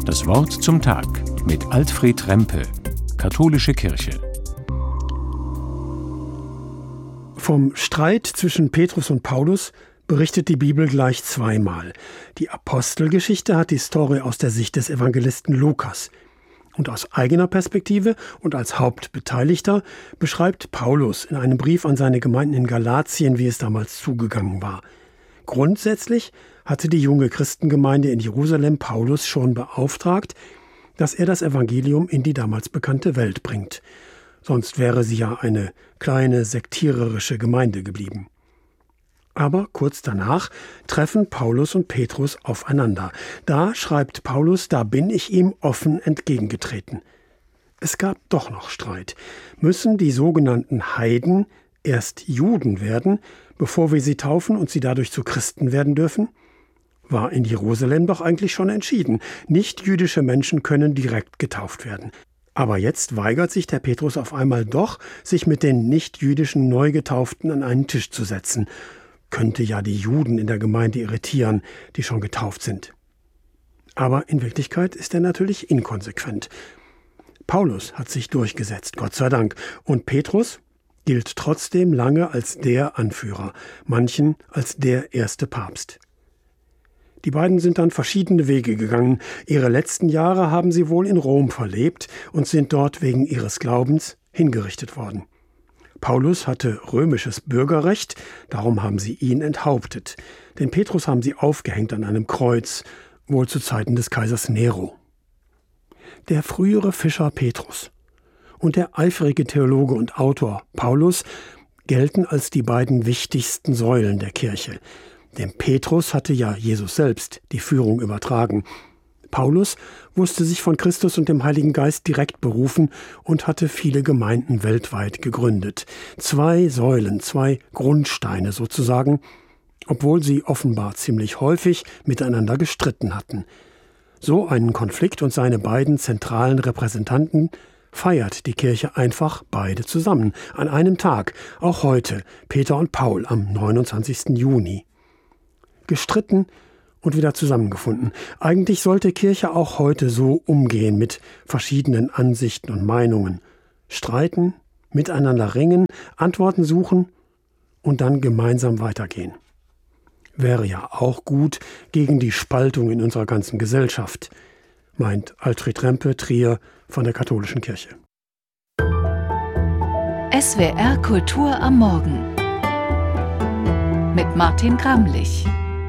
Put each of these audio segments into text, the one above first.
Das Wort zum Tag mit Alfred Rempe, Katholische Kirche. Vom Streit zwischen Petrus und Paulus berichtet die Bibel gleich zweimal. Die Apostelgeschichte hat die Story aus der Sicht des Evangelisten Lukas. Und aus eigener Perspektive und als Hauptbeteiligter beschreibt Paulus in einem Brief an seine Gemeinden in Galatien, wie es damals zugegangen war. Grundsätzlich hatte die junge Christengemeinde in Jerusalem Paulus schon beauftragt, dass er das Evangelium in die damals bekannte Welt bringt. Sonst wäre sie ja eine kleine sektiererische Gemeinde geblieben. Aber kurz danach treffen Paulus und Petrus aufeinander. Da schreibt Paulus, da bin ich ihm offen entgegengetreten. Es gab doch noch Streit. Müssen die sogenannten Heiden erst Juden werden, bevor wir sie taufen und sie dadurch zu Christen werden dürfen? War in Jerusalem doch eigentlich schon entschieden. Nicht-jüdische Menschen können direkt getauft werden. Aber jetzt weigert sich der Petrus auf einmal doch, sich mit den nicht-jüdischen Neugetauften an einen Tisch zu setzen. Könnte ja die Juden in der Gemeinde irritieren, die schon getauft sind. Aber in Wirklichkeit ist er natürlich inkonsequent. Paulus hat sich durchgesetzt, Gott sei Dank. Und Petrus gilt trotzdem lange als der Anführer, manchen als der erste Papst. Die beiden sind dann verschiedene Wege gegangen. Ihre letzten Jahre haben sie wohl in Rom verlebt und sind dort wegen ihres Glaubens hingerichtet worden. Paulus hatte römisches Bürgerrecht, darum haben sie ihn enthauptet. Den Petrus haben sie aufgehängt an einem Kreuz, wohl zu Zeiten des Kaisers Nero. Der frühere Fischer Petrus und der eifrige Theologe und Autor Paulus gelten als die beiden wichtigsten Säulen der Kirche. Dem Petrus hatte ja Jesus selbst die Führung übertragen. Paulus wusste sich von Christus und dem Heiligen Geist direkt berufen und hatte viele Gemeinden weltweit gegründet. 2 Säulen, 2 Grundsteine sozusagen, obwohl sie offenbar ziemlich häufig miteinander gestritten hatten. So einen Konflikt und seine beiden zentralen Repräsentanten feiert die Kirche einfach beide zusammen, an einem Tag, auch heute, Peter und Paul am 29. Juni. Gestritten und wieder zusammengefunden. Eigentlich sollte Kirche auch heute so umgehen mit verschiedenen Ansichten und Meinungen. Streiten, miteinander ringen, Antworten suchen und dann gemeinsam weitergehen. Wäre ja auch gut gegen die Spaltung in unserer ganzen Gesellschaft, meint Alfred Rempe, Trier von der Katholischen Kirche. SWR Kultur am Morgen mit Martin Gramlich.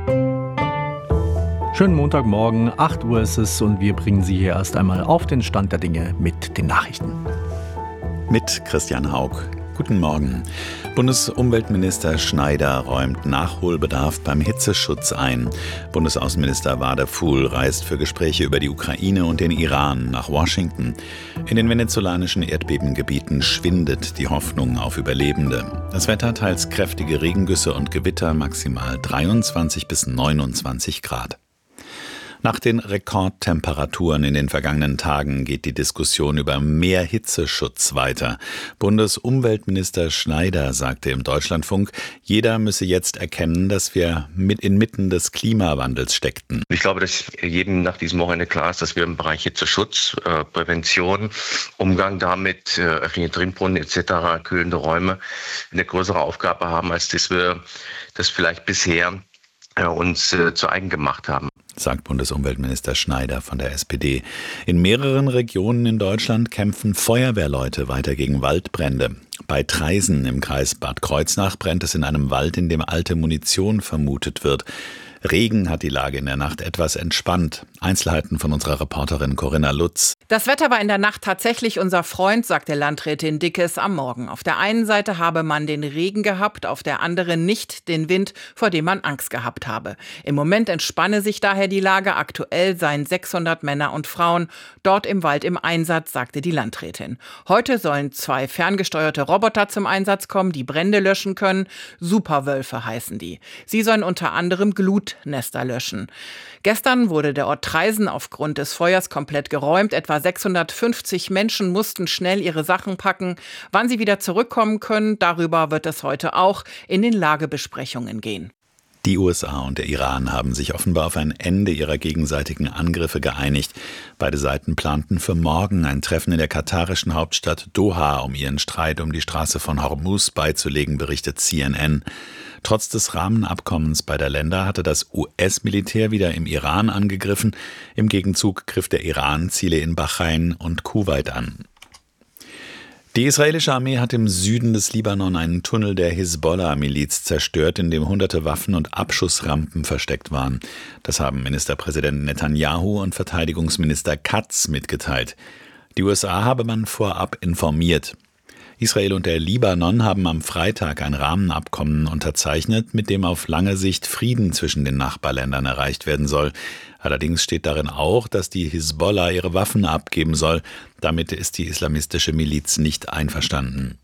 Schönen Montagmorgen, 8 Uhr ist es und wir bringen Sie hier erst einmal auf den Stand der Dinge mit den Nachrichten. Mit Christian Haug. Guten Morgen. Bundesumweltminister Schneider räumt Nachholbedarf beim Hitzeschutz ein. Bundesaußenminister Wadefuhl reist für Gespräche über die Ukraine und den Iran nach Washington. In den venezolanischen Erdbebengebieten schwindet die Hoffnung auf Überlebende. Das Wetter teils kräftige Regengüsse und Gewitter, maximal 23 bis 29 Grad. Nach den Rekordtemperaturen in den vergangenen Tagen geht die Diskussion über mehr Hitzeschutz weiter. Bundesumweltminister Schneider sagte im Deutschlandfunk, jeder müsse jetzt erkennen, dass wir inmitten des Klimawandels steckten. Ich glaube, dass jedem nach diesem Wochenende klar ist, dass wir im Bereich Hitzeschutz, Prävention, Umgang damit, öffentliche Trinkbrunnen etc., kühlende Räume eine größere Aufgabe haben, als dass wir das vielleicht bisher uns zu eigen gemacht haben, sagt Bundesumweltminister Schneider von der SPD. In mehreren Regionen in Deutschland kämpfen Feuerwehrleute weiter gegen Waldbrände. Bei Traisen im Kreis Bad Kreuznach brennt es in einem Wald, in dem alte Munition vermutet wird. Regen hat die Lage in der Nacht etwas entspannt. Einzelheiten von unserer Reporterin Corinna Lutz. Das Wetter war in der Nacht tatsächlich unser Freund, sagte Landrätin Dickes am Morgen. Auf der einen Seite habe man den Regen gehabt, auf der anderen nicht den Wind, vor dem man Angst gehabt habe. Im Moment entspanne sich daher die Lage. Aktuell seien 600 Männer und Frauen dort im Wald im Einsatz, sagte die Landrätin. Heute sollen 2 ferngesteuerte Roboter zum Einsatz kommen, die Brände löschen können. Superwölfe heißen die. Sie sollen unter anderem Glutnester löschen. Gestern wurde der Ort Traisen aufgrund des Feuers komplett geräumt. Etwa 650 Menschen mussten schnell ihre Sachen packen. Wann sie wieder zurückkommen können, darüber wird es heute auch in den Lagebesprechungen gehen. Die USA und der Iran haben sich offenbar auf ein Ende ihrer gegenseitigen Angriffe geeinigt. Beide Seiten planten für morgen ein Treffen in der katarischen Hauptstadt Doha, um ihren Streit um die Straße von Hormuz beizulegen, berichtet CNN. Trotz des Rahmenabkommens beider Länder hatte das US-Militär wieder im Iran angegriffen. Im Gegenzug griff der Iran Ziele in Bahrain und Kuwait an. Die israelische Armee hat im Süden des Libanon einen Tunnel der Hisbollah-Miliz zerstört, in dem hunderte Waffen und Abschussrampen versteckt waren. Das haben Ministerpräsident Netanyahu und Verteidigungsminister Katz mitgeteilt. Die USA habe man vorab informiert. Israel und der Libanon haben am Freitag ein Rahmenabkommen unterzeichnet, mit dem auf lange Sicht Frieden zwischen den Nachbarländern erreicht werden soll. Allerdings steht darin auch, dass die Hisbollah ihre Waffen abgeben soll. Damit ist die islamistische Miliz nicht einverstanden.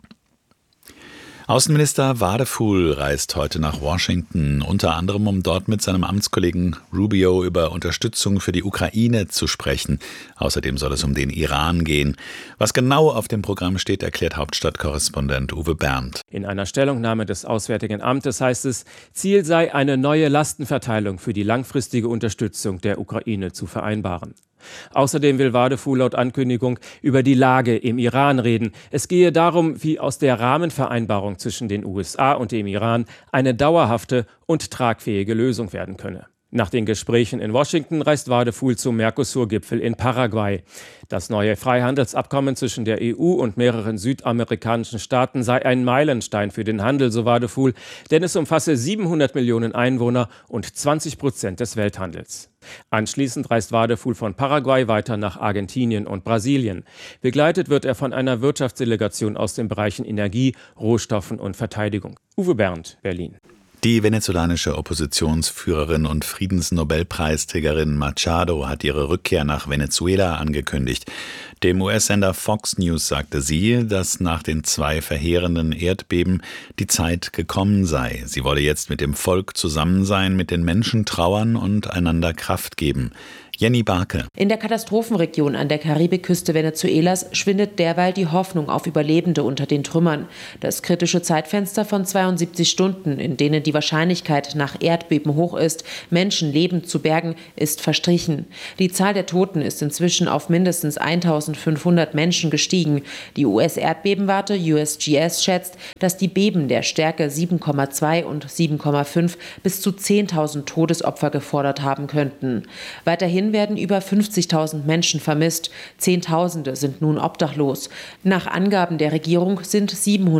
Außenminister Wadephul reist heute nach Washington, unter anderem um dort mit seinem Amtskollegen Rubio über Unterstützung für die Ukraine zu sprechen. Außerdem soll es um den Iran gehen. Was genau auf dem Programm steht, erklärt Hauptstadtkorrespondent Uwe Berndt. In einer Stellungnahme des Auswärtigen Amtes heißt es, Ziel sei, eine neue Lastenverteilung für die langfristige Unterstützung der Ukraine zu vereinbaren. Außerdem will Wadephul laut Ankündigung über die Lage im Iran reden. Es gehe darum, wie aus der Rahmenvereinbarung zwischen den USA und dem Iran eine dauerhafte und tragfähige Lösung werden könne. Nach den Gesprächen in Washington reist Wadephul zum Mercosur-Gipfel in Paraguay. Das neue Freihandelsabkommen zwischen der EU und mehreren südamerikanischen Staaten sei ein Meilenstein für den Handel, so Wadephul, denn es umfasse 700 Millionen Einwohner und 20% des Welthandels. Anschließend reist Wadephul von Paraguay weiter nach Argentinien und Brasilien. Begleitet wird er von einer Wirtschaftsdelegation aus den Bereichen Energie, Rohstoffen und Verteidigung. Uwe Berndt, Berlin. Die venezolanische Oppositionsführerin und Friedensnobelpreisträgerin Machado hat ihre Rückkehr nach Venezuela angekündigt. Dem US-Sender Fox News sagte sie, dass nach den 2 verheerenden Erdbeben die Zeit gekommen sei. Sie wolle jetzt mit dem Volk zusammen sein, mit den Menschen trauern und einander Kraft geben. Jenny Barke. In der Katastrophenregion an der Karibikküste Venezuelas schwindet derweil die Hoffnung auf Überlebende unter den Trümmern. Das kritische Zeitfenster von 72 Stunden, in denen die Wahrscheinlichkeit nach Erdbeben hoch ist, Menschen lebend zu bergen, ist verstrichen. Die Zahl der Toten ist inzwischen auf mindestens 1500 Menschen gestiegen. Die US-Erdbebenwarte USGS schätzt, dass die Beben der Stärke 7,2 und 7,5 bis zu 10.000 Todesopfer gefordert haben könnten. Weiterhin werden über 50.000 Menschen vermisst. Zehntausende sind nun obdachlos. Nach Angaben der Regierung sind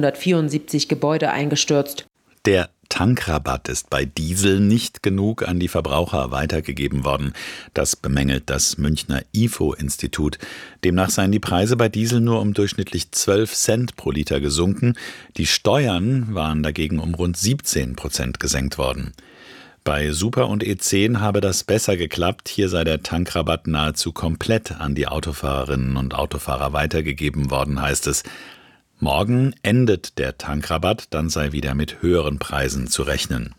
774 Gebäude eingestürzt. Der Tankrabatt ist bei Diesel nicht genug an die Verbraucher weitergegeben worden. Das bemängelt das Münchner IFO-Institut. Demnach seien die Preise bei Diesel nur um durchschnittlich 12 Cent pro Liter gesunken. Die Steuern waren dagegen um rund 17% gesenkt worden. Bei Super und E10 habe das besser geklappt. Hier sei der Tankrabatt nahezu komplett an die Autofahrerinnen und Autofahrer weitergegeben worden, heißt es. Morgen endet der Tankrabatt, dann sei wieder mit höheren Preisen zu rechnen.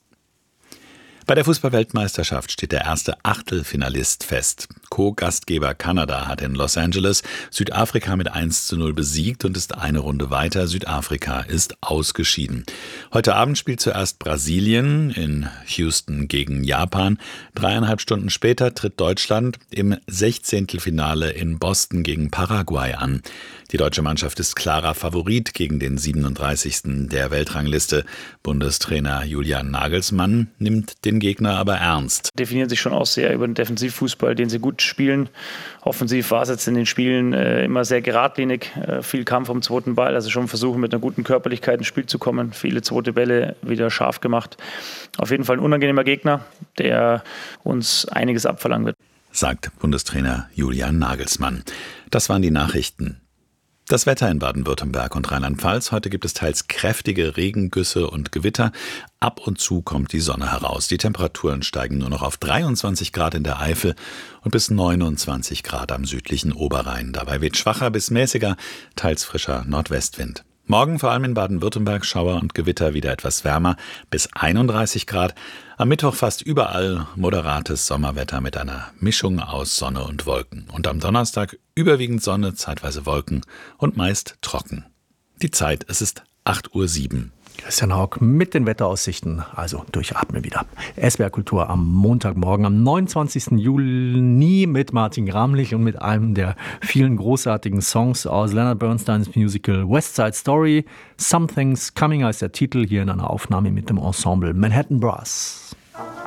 Bei der Fußball-Weltmeisterschaft steht der erste Achtelfinalist fest. Co-Gastgeber Kanada hat in Los Angeles Südafrika mit 1:0 besiegt und ist eine Runde weiter. Südafrika ist ausgeschieden. Heute Abend spielt zuerst Brasilien in Houston gegen Japan. 3,5 Stunden später tritt Deutschland im 16. in Boston gegen Paraguay an. Die deutsche Mannschaft ist klarer Favorit gegen den 37. der Weltrangliste. Bundestrainer Julian Nagelsmann nimmt den Gegner aber ernst. Definieren sich schon auch sehr über den Defensivfußball, den sie gut spielen. Offensiv war es jetzt in den Spielen immer sehr geradlinig, viel Kampf am zweiten Ball, also schon versuchen mit einer guten Körperlichkeit ins Spiel zu kommen, viele zweite Bälle wieder scharf gemacht. Auf jeden Fall ein unangenehmer Gegner, der uns einiges abverlangen wird. Sagt Bundestrainer Julian Nagelsmann. Das waren die Nachrichten. Das Wetter in Baden-Württemberg und Rheinland-Pfalz. Heute gibt es teils kräftige Regengüsse und Gewitter. Ab und zu kommt die Sonne heraus. Die Temperaturen steigen nur noch auf 23 Grad in der Eifel und bis 29 Grad am südlichen Oberrhein. Dabei weht schwacher bis mäßiger, teils frischer Nordwestwind. Morgen vor allem in Baden-Württemberg Schauer und Gewitter, wieder etwas wärmer, bis 31 Grad. Am Mittwoch fast überall moderates Sommerwetter mit einer Mischung aus Sonne und Wolken. Und am Donnerstag überwiegend Sonne, zeitweise Wolken und meist trocken. Die Zeit, es ist 8:07 Uhr. Christian Haug mit den Wetteraussichten, also durchatmen wieder. SWR Kultur am Montagmorgen, am 29. Juni mit Martin Gramlich und mit einem der vielen großartigen Songs aus Leonard Bernsteins Musical West Side Story. Something's Coming heißt der Titel, hier in einer Aufnahme mit dem Ensemble Manhattan Brass.